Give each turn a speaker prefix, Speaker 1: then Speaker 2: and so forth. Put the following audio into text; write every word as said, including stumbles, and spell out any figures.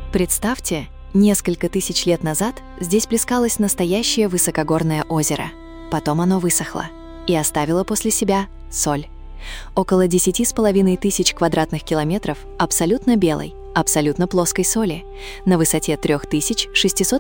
Speaker 1: Представьте, несколько тысяч лет назад здесь плескалось настоящее высокогорное озеро. Потом оно высохло и оставило после себя соль. Около десяти с половиной тысяч квадратных километров абсолютно белой, абсолютно плоской соли на высоте трёх тысяч шестисот